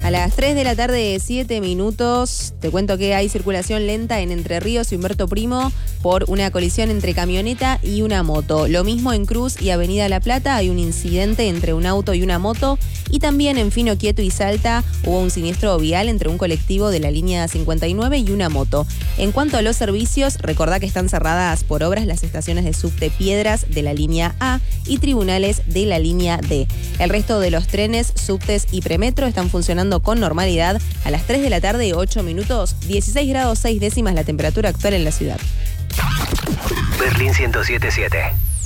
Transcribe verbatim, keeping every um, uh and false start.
A las tres de la tarde, siete minutos, te cuento que hay circulación lenta en Entre Ríos y Humberto Primo por una colisión entre camioneta y una moto. Lo mismo en Cruz y Avenida La Plata, hay un incidente entre un auto y una moto. Y también en Fino Quieto y Salta hubo un siniestro vial entre un colectivo de la línea cincuenta y nueve y una moto. En cuanto a los servicios, recordá que están cerradas por obras las estaciones de subte Piedras de la línea A y Tribunales de la línea D. El resto de los trenes, subtes y premetro están funcionando con normalidad. A las tres de la tarde, ocho minutos, dieciséis grados seis décimas la temperatura actual en la ciudad. Berlín ciento siete punto siete.